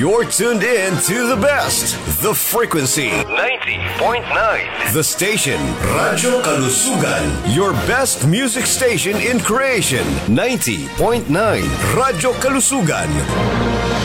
You're tuned in to the best, The Frequency 90.9. The station, Radyo Kalusugan, your best music station in creation. 90.9, Radyo Kalusugan.